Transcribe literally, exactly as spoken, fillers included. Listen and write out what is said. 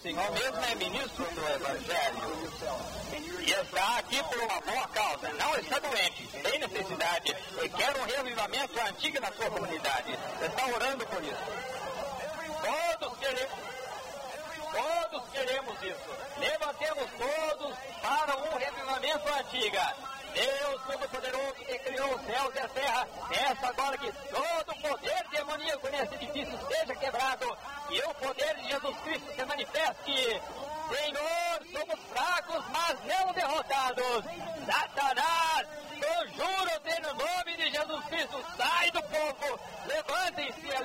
Senhor mesmo é ministro do Evangelho e está aqui por uma boa causa, não está doente, tem necessidade e quer um revivamento antigo na sua comunidade, está orando por isso. Todos queremos, todos queremos isso. Levantemos todos para um revivamento antigo. Deus Todo-Poderoso que criou os céus e a terra, peço agora que todo poder demoníaco nesse edifício seja quebrado e o poder de Jesus Cristo se manifeste. Senhor, somos fracos, mas não derrotados. Satanás, conjuro-te no nome de Jesus Cristo, sai do povo, levantem-se